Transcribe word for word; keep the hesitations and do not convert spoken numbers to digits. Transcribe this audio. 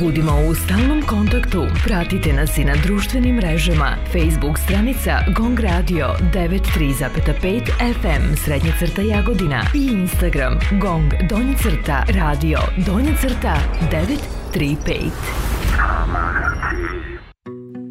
Budimo u stalnom kontaktu. Pratite nas i na društvenim mrežama. Facebook stranica Gong Radio devedeset tri zarez pet F M srednja crta Jagodina i Instagram Gong donja crta radio donja crta devet tri pet.